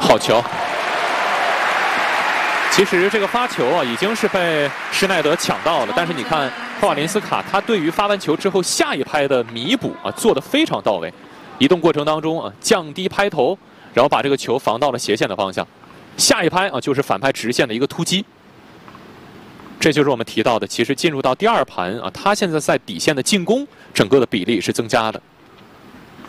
好球。其实这个发球啊，已经是被施耐德抢到了，但是你看科瓦林斯卡，他对于发完球之后下一拍的弥补啊，做得非常到位。移动过程当中啊，降低拍头，然后把这个球防到了斜线的方向。下一拍啊，就是反拍直线的一个突击。这就是我们提到的，其实进入到第二盘啊，他现在在底线的进攻，整个的比例是增加的。